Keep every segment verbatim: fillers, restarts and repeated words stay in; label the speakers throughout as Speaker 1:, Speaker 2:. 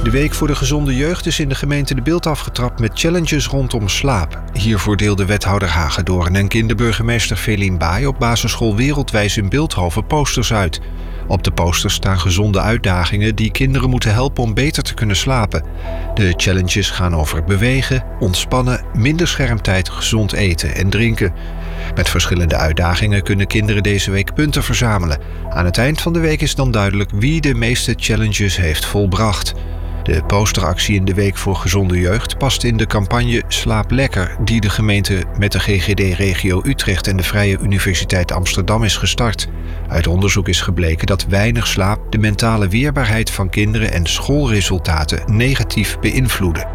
Speaker 1: De Week voor de Gezonde Jeugd is in de gemeente De Bilt afgetrapt met challenges rondom slaap. Hiervoor deelde wethouder Hagedoorn en kinderburgemeester Feline Baai op basisschool Wereldwijs in Bilthoven posters uit. Op de posters staan gezonde uitdagingen die kinderen moeten helpen om beter te kunnen slapen. De challenges gaan over bewegen, ontspannen, minder schermtijd, gezond eten en drinken. Met verschillende uitdagingen kunnen kinderen deze week punten verzamelen. Aan het eind van de week is dan duidelijk wie de meeste challenges heeft volbracht. De posteractie in de Week voor Gezonde Jeugd past in de campagne Slaap Lekker, die de gemeente met de G G D-regio Utrecht en de Vrije Universiteit Amsterdam is gestart. Uit onderzoek is gebleken dat weinig slaap de mentale weerbaarheid van kinderen en schoolresultaten negatief beïnvloeden.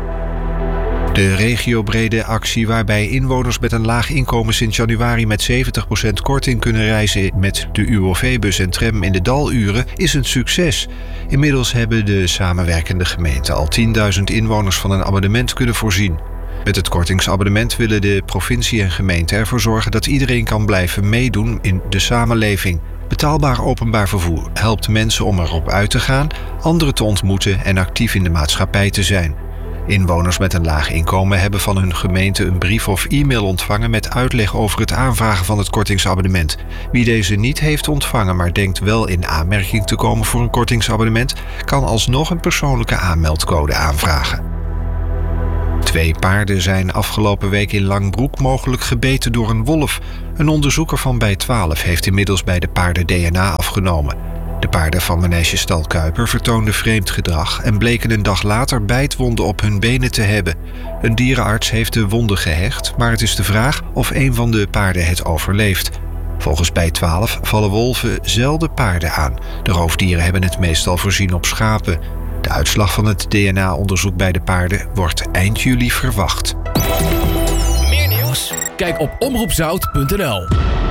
Speaker 1: De regiobrede actie waarbij inwoners met een laag inkomen sinds januari met zeventig procent korting kunnen reizen met de U O V-bus en tram in de daluren is een succes. Inmiddels hebben de samenwerkende gemeenten al tienduizend inwoners van een abonnement kunnen voorzien. Met het kortingsabonnement willen de provincie en gemeente ervoor zorgen dat iedereen kan blijven meedoen in de samenleving. Betaalbaar openbaar vervoer helpt mensen om erop uit te gaan, anderen te ontmoeten en actief in de maatschappij te zijn. Inwoners met een laag inkomen hebben van hun gemeente een brief of e-mail ontvangen met uitleg over het aanvragen van het kortingsabonnement. Wie deze niet heeft ontvangen, maar denkt wel in aanmerking te komen voor een kortingsabonnement, kan alsnog een persoonlijke aanmeldcode aanvragen. Twee paarden zijn afgelopen week in Langbroek mogelijk gebeten door een wolf. Een onderzoeker van bij twaalf heeft inmiddels bij de paarden D N A afgenomen. De paarden van Manègestal Kuiper vertoonden vreemd gedrag en bleken een dag later bijtwonden op hun benen te hebben. Een dierenarts heeft de wonden gehecht, maar het is de vraag of een van de paarden het overleeft. Volgens bij twaalf vallen wolven zelden paarden aan. De roofdieren hebben het meestal voorzien op schapen. De uitslag van het D N A-onderzoek bij de paarden wordt eind juli verwacht.
Speaker 2: Meer nieuws? Kijk op omroep zout punt n l.